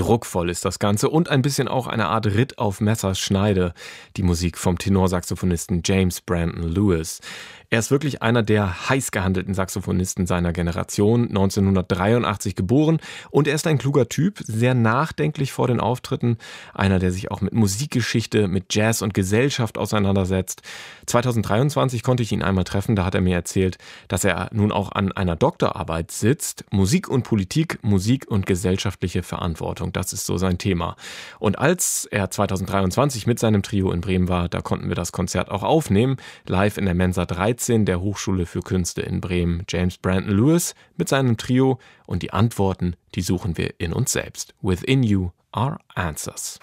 druckvoll ist das Ganze und ein bisschen auch eine Art Ritt auf Messerschneide, die Musik vom Tenorsaxophonisten James Brandon Lewis. Er ist wirklich einer der heiß gehandelten Saxophonisten seiner Generation, 1983 geboren, und er ist ein kluger Typ, sehr nachdenklich vor den Auftritten, einer, der sich auch mit Musikgeschichte, mit Jazz und Gesellschaft auseinandersetzt. 2023 konnte ich ihn einmal treffen, da hat er mir erzählt, dass er nun auch an einer Doktorarbeit sitzt. Musik und Politik, Musik und gesellschaftliche Verantwortung, das ist so sein Thema. Und als er 2023 mit seinem Trio in Bremen war, da konnten wir das Konzert auch aufnehmen, live in der Mensa 13 der Hochschule für Künste in Bremen. James Brandon Lewis mit seinem Trio, und die Antworten, die suchen wir in uns selbst. Within you are answers.